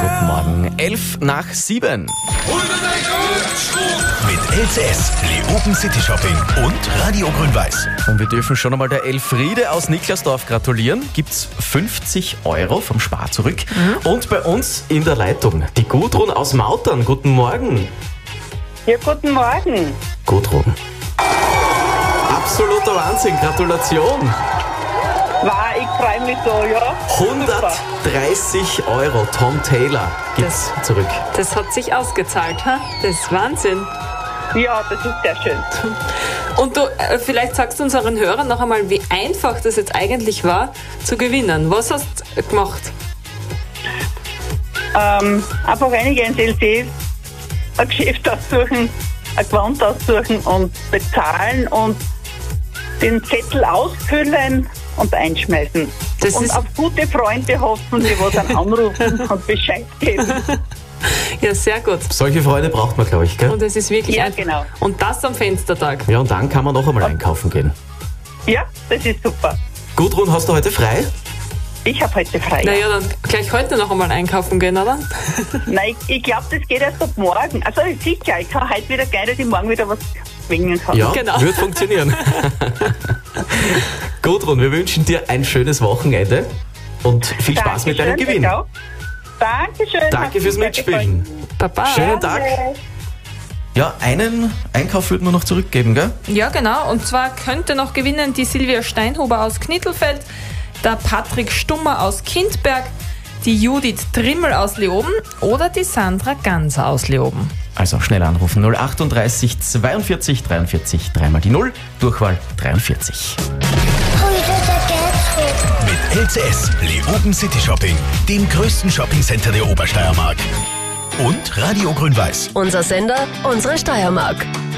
guten Morgen. 6:11. Mit LCS, Leoben City Shopping und Radio Grün-Weiß. Und wir dürfen schon einmal der Elfriede aus Niklasdorf gratulieren. Gibt's 50 € vom Spar zurück. Und bei uns in der Leitung die Gudrun aus Mautern. Guten Morgen. Ja, guten Morgen. Gudrun. Absoluter Wahnsinn. Gratulation. Ich freue mich so, ja. 130 € Tom Taylor gibt's zurück. Das hat sich ausgezahlt, ha? Das ist Wahnsinn. Ja, das ist sehr schön. Und du, vielleicht sagst du unseren Hörern noch einmal, wie einfach das jetzt eigentlich war, zu gewinnen. Was hast du gemacht? Einfach reingehen ins LC, ein Geschäft aussuchen, ein Gewand aussuchen und bezahlen und den Zettel ausfüllen und einschmeißen. Das und ist- auf gute Freunde hoffen, die was dann anrufen und Bescheid geben. Ja, sehr gut. Solche Freude braucht man, glaube ich, gell? Und es ist wirklich Ja, einfach. genau. Und das am Fenstertag. Ja, und dann kann man noch einmal einkaufen gehen. Ja, das ist super. Gudrun, hast du heute frei? Ich habe heute frei. Naja, dann gleich heute noch einmal einkaufen gehen, oder? Nein, ich glaube, das geht erst ab morgen. Also sicher, ich kann heute wieder gleich, dass ich morgen wieder was schwingen kann. Ja, Genau. wird funktionieren. Gudrun, wir wünschen dir ein schönes Wochenende und viel Spaß mit deinem Dankeschön, Gewinn. genau. Dankeschön. Danke fürs Mitspielen. Baba. Schönen Tag. Ja, einen Einkauf würden wir noch zurückgeben, gell? Ja, genau. Und zwar könnte noch gewinnen die Silvia Steinhuber aus Knittelfeld, der Patrick Stummer aus Kindberg, die Judith Trimmel aus Leoben oder die Sandra Ganser aus Leoben. Also schnell anrufen 038 42 43 3 die 0, Durchwahl 43. Mit LCS, Leoben City Shopping, dem größten Shoppingcenter der Obersteiermark. Und Radio Grün-Weiß. Unser Sender, unsere Steiermark.